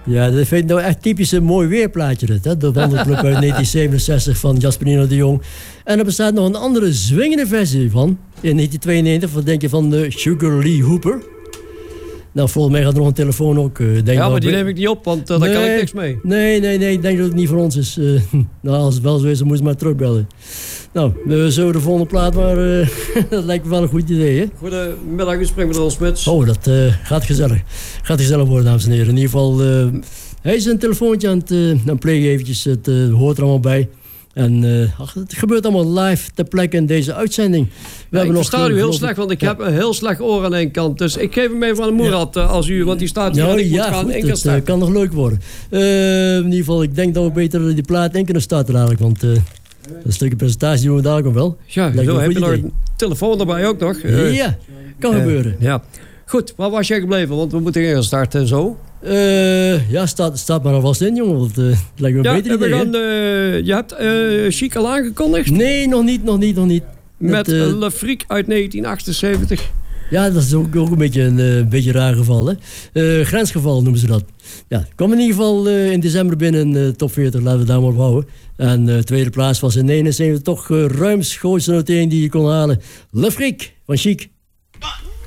Ja, dat vind ik nou echt typisch een mooi weerplaatje. Dit, hè? De wandelclub uit 1967 van Jasperino de Jong. En er bestaat nog een andere zwingende versie van. In 1992, wat denk je van Sugar Lee Hooper? Nou, volgens mij gaat er nog een telefoon ook. Maar die neem ik niet op, want daar kan ik niks mee. Nee, ik denk dat het niet voor ons is. Nou, als het wel zo is, dan moet je maar terugbellen. Nou, we zullen de volgende plaat, maar dat lijkt me wel een goed idee, hè? Goedemiddag, u spreekt met Ron Smits. Oh, dat gaat gezellig. Gaat gezellig worden, dames en heren. In ieder geval, hij is een telefoontje aan het plegen eventjes. Het hoort er allemaal bij. En het gebeurt allemaal live ter plekke in deze uitzending. Ik versta u heel slecht, want ik heb een heel slecht oor aan één kant. Dus ik geef hem even aan de Moerad als u, want die staat hier en ik moet gaan één keer starten. Het kan nog leuk worden. In ieder geval, ik denk dat we beter die plaat in kunnen starten eigenlijk, want een stukje presentatie doen we daar ook wel. Ja, zo heb je nog een telefoon erbij ook nog. Ja, kan gebeuren. Ja. Goed, waar was jij gebleven? Want we moeten gaan starten zo. Staat maar alvast in, jongen. Want het lijkt me beter idee. Je hebt Chic al aangekondigd? Nee, nog niet. Met Le Fric uit 1978. Ja, dat is ook een beetje raar geval, hè. Grensgeval noemen ze dat. Ja, kwam in ieder geval in december binnen in top 40, laten we daar maar op houden. En de tweede plaats was in 79 toch ruimschoots grootste notering die je kon halen. Le Fric van Chic. 1,